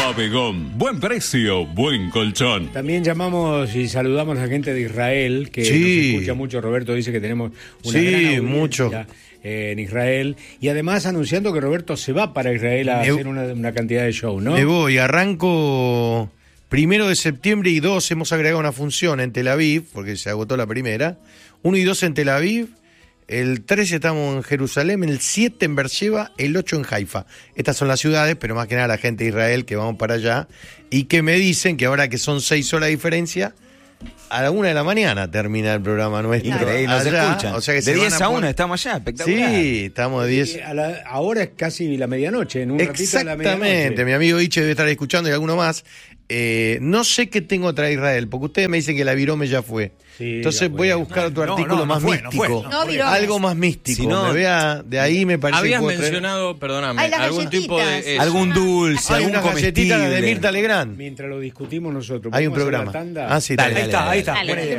Bodegón. Buen precio, buen colchón. También llamamos y saludamos a la gente de Israel, que nos escucha mucho. Roberto dice que tenemos una gran audiencia mucho en Israel. Y además anunciando que Roberto se va para Israel a hacer una cantidad de shows, ¿no? Me voy, arranco 1 de septiembre y 2 hemos agregado una función en Tel Aviv, porque se agotó la primera. 1 y 2 en Tel Aviv. El 13 estamos en Jerusalén, el 7 en Beersheba, el 8 en Haifa. Estas son las ciudades, pero más que nada la gente de Israel que vamos para allá. Y que me dicen que ahora que son 6 horas de diferencia, a la 1 de la mañana termina el programa nuestro. Increíble, nos escuchan. O sea que de 10 a 1 estamos allá, espectacular. Sí, estamos de 10. Ahora es casi la medianoche, en un ratito a la medianoche. Exactamente, mi amigo Iche debe estar escuchando y alguno más. No sé qué tengo atrás de Israel, porque ustedes me dicen que la Virome ya fue. Sí, entonces voy a buscar otro artículo más místico. Algo más místico. Si no, me vea, de ahí me parece. Habías mencionado, perdóname, algún tipo de. Algún dulce, alguna galletita de Mirta Legrand. Mientras lo discutimos nosotros. Hay un programa. Sí, dale, ahí está.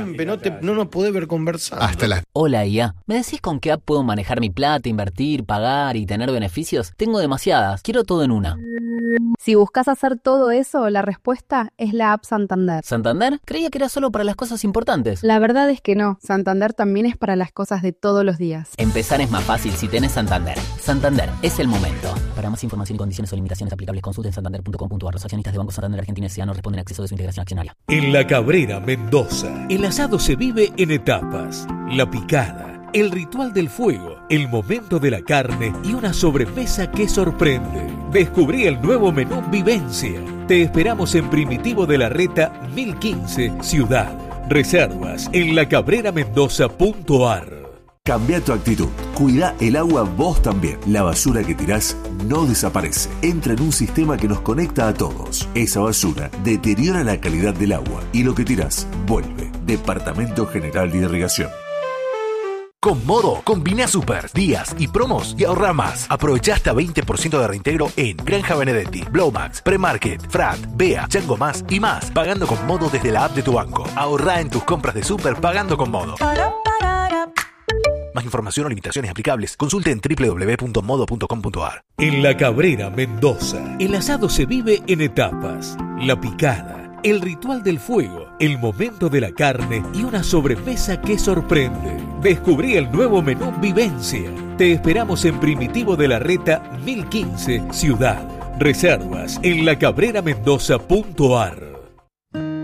No nos podés ver conversar. Hola, IA. ¿Me decís con qué app puedo manejar mi plata, invertir, pagar y tener beneficios? Tengo demasiadas. Quiero todo en una. Si buscas hacer todo eso, la respuesta es la app Santander. ¿Santander? Creía que era solo para las cosas importantes. La verdad es que no. Santander también es para las cosas de todos los días. Empezar es más fácil si tenés Santander. Santander, es el momento. Para más información y condiciones o limitaciones aplicables, consulten santander.com.ar. Los accionistas de Banco Santander Argentina S.A. no responden a exceso de su integración accionaria. En La Cabrera, Mendoza, el asado se vive en etapas. La picada, el ritual del fuego, el momento de la carne y una sobremesa que sorprende. Descubrí el nuevo menú Vivencia. Te esperamos en Primitivo de la Reta 1015, Ciudad. Reservas en lacabreramendoza.ar. Cambia tu actitud. Cuida el agua vos también. La basura que tirás no desaparece. Entra en un sistema que nos conecta a todos. Esa basura deteriora la calidad del agua y lo que tirás vuelve. Departamento General de Irrigación. Con Modo, combina super, días y promos y ahorra más. Aprovecha hasta 20% de reintegro en Granja Benedetti, Blowmax, Premarket, Frat, Bea, Chango Más y más. Pagando con Modo desde la app de tu banco. Ahorra en tus compras de super pagando con Modo. Más información o limitaciones aplicables, consulte en www.modo.com.ar. En La Cabrera, Mendoza, el asado se vive en etapas. La picada, el ritual del fuego, el momento de la carne y una sobremesa que sorprende. Descubrí el nuevo menú Vivencia. Te esperamos en Primitivo de la Reta 1015, Ciudad. Reservas en lacabreramendoza.ar.